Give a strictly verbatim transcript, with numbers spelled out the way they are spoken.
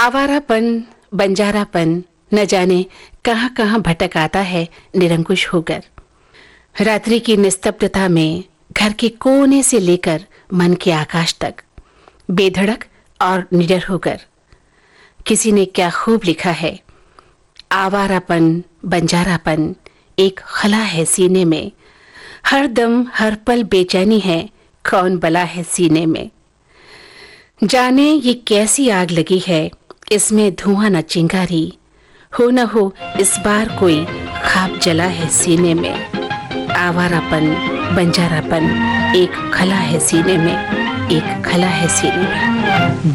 आवारापन, बंजारापन न जाने कहां कहां भटक आता है निरंकुश होकर। रात्रि की निस्तब्धता में घर के कोने से लेकर मन के आकाश तक, बेधड़क और निडर होकर। किसी ने क्या खूब लिखा है, आवारापन, बंजारापन एक खला है सीने में, हर दम हर पल बेचैनी है, कौन बला है सीने में। जाने ये कैसी आग लगी है, इसमें धुआं न चिंगारी, हो न हो इस बार कोई खाब जला है सीने में। आवारापन, बंजारापन एक खला है सीने में, एक खला है सीने में।